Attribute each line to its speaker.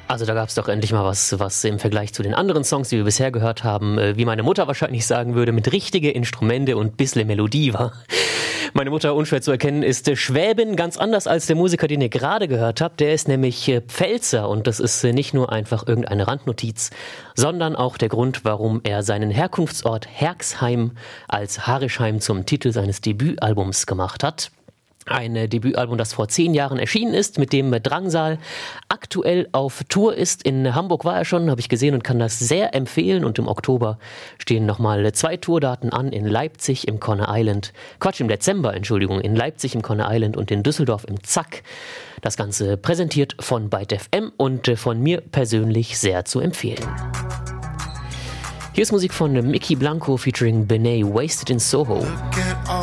Speaker 1: Also da gab es doch endlich mal was im Vergleich zu den anderen Songs, die wir bisher gehört haben, wie meine Mutter wahrscheinlich sagen würde, mit richtige Instrumente und bissle Melodie war. Meine Mutter, unschwer zu erkennen, ist Schwäbin, ganz anders als der Musiker, den ihr gerade gehört habt. Der ist nämlich Pfälzer und das ist nicht nur einfach irgendeine Randnotiz, sondern auch der Grund, warum er seinen Herkunftsort Herxheim als Harischheim zum Titel seines Debütalbums gemacht hat. Ein Debütalbum, das vor 10 Jahren erschienen ist, mit dem Drangsal aktuell auf Tour ist. In Hamburg war er schon, habe ich gesehen und kann das sehr empfehlen. Und im Oktober stehen nochmal 2 Tourdaten an in Leipzig im Conner Island. Im Dezember, in Leipzig im Conner Island und in Düsseldorf im Zack. Das Ganze präsentiert von Byte FM und von mir persönlich sehr zu empfehlen. Hier ist Musik von Mickey Blanco featuring Benet, Wasted in Soho.